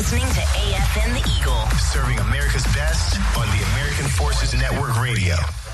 listening to AFN The Eagle, serving America's best on the American Forces Network Radio.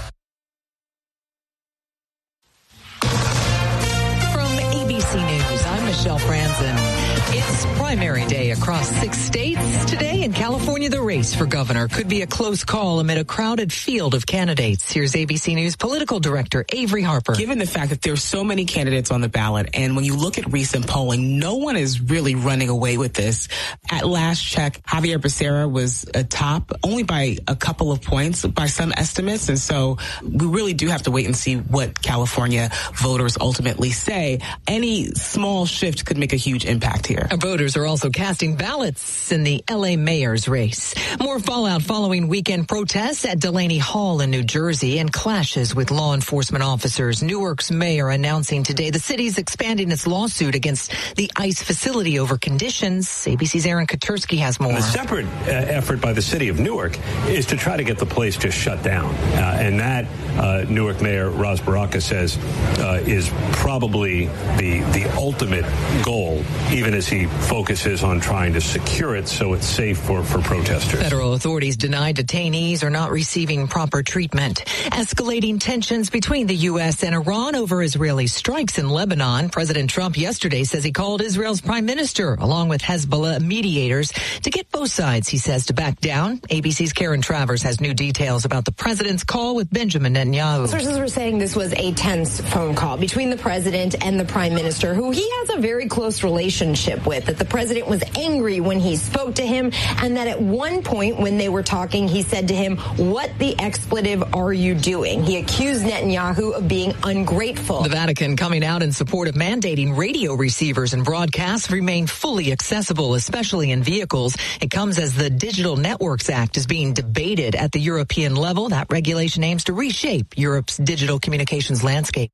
From ABC News, I'm Michelle Franzen. It's primary day across 6 states. Today in California, the race for governor could be a close call amid a crowded field of candidates. Here's ABC News political director Avery Harper. Given the fact that there's so many candidates on the ballot, and when you look at recent polling, no one is really running away with this. At last check, Javier Becerra was atop only by a couple of points by some estimates. And so we really do have to wait and see what California voters ultimately say. Any small shift could make a huge impact here. Voters are also casting ballots in the L.A. mayor's race. More fallout following weekend protests at Delaney Hall in New Jersey and clashes with law enforcement officers. Newark's mayor announcing today the city's expanding its lawsuit against the ICE facility over conditions. ABC's Aaron Katersky has more. A separate effort by the city of Newark is to try to get the place just shut down. And that Newark Mayor Ras Baraka says is probably the ultimate goal, even as he focuses on trying to secure it so it's safe for protesters. Federal authorities deny detainees are not receiving proper treatment. Escalating tensions between the U.S. and Iran over Israeli strikes in Lebanon. President Trump yesterday says he called Israel's prime minister along with Hezbollah mediators to get both sides, he says, to back down. ABC's Karen Travers has new details about the president's call with Benjamin Netanyahu. Sources were saying this was a tense phone call between the president and the prime minister, who he has a very close relationship with, that the president was angry when he spoke to him, and that at one point when they were talking, he said to him, "What the expletive are you doing?" He accused Netanyahu of being ungrateful. The Vatican coming out in support of mandating radio receivers and broadcasts remain fully accessible, especially in vehicles. It comes as the Digital Networks Act is being debated at the European level. That regulation aims to reshape Europe's digital communications landscape.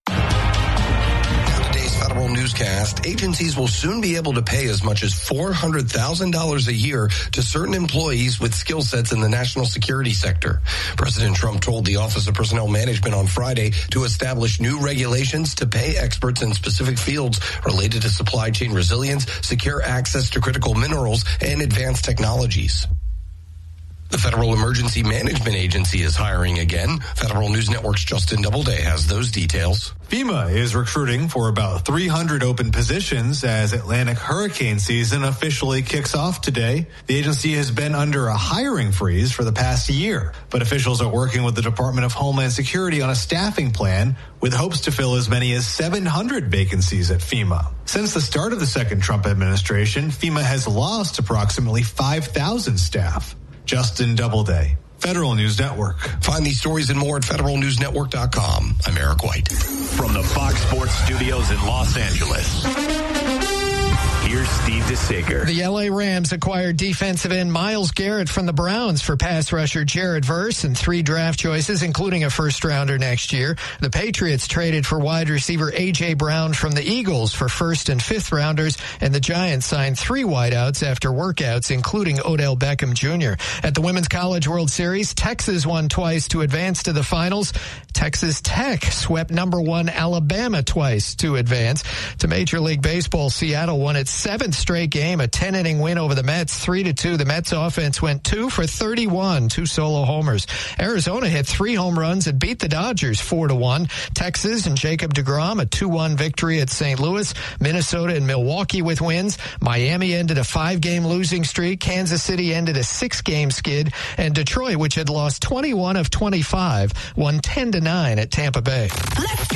Federal newscast, agencies will soon be able to pay as much as $400,000 a year to certain employees with skill sets in the national security sector. President Trump told the Office of Personnel Management on Friday to establish new regulations to pay experts in specific fields related to supply chain resilience, secure access to critical minerals, and advanced technologies. The Federal Emergency Management Agency is hiring again. Federal News Network's Justin Doubleday has those details. FEMA is recruiting for about 300 open positions as Atlantic hurricane season officially kicks off today. The agency has been under a hiring freeze for the past year, but officials are working with the Department of Homeland Security on a staffing plan with hopes to fill as many as 700 vacancies at FEMA. Since the start of the second Trump administration, FEMA has lost approximately 5,000 staff. Justin Doubleday, Federal News Network. Find these stories and more at federalnewsnetwork.com. I'm Eric White. From the Fox Sports Studios in Los Angeles, here's Steve DeSager. The L.A. Rams acquired defensive end Myles Garrett from the Browns for pass rusher Jared Verse and 3 draft choices, including a first-rounder next year. The Patriots traded for wide receiver A.J. Brown from the Eagles for first- and fifth-rounders, and the Giants signed 3 wideouts after workouts, including Odell Beckham Jr. At the Women's College World Series, Texas won twice to advance to the finals. Texas Tech swept number 1 Alabama twice to advance. To Major League Baseball, Seattle won its 7th straight game, a 10-inning win over the Mets, 3-2. The Mets offense went 2 for 31, 2 solo homers. Arizona hit 3 home runs and beat the Dodgers 4-1. Texas and Jacob deGrom, a 2-1 victory at St. Louis. Minnesota and Milwaukee with wins. Miami ended a 5-game losing streak. Kansas City ended a 6-game skid. And Detroit, which had lost 21 of 25, won 10-9 at Tampa Bay.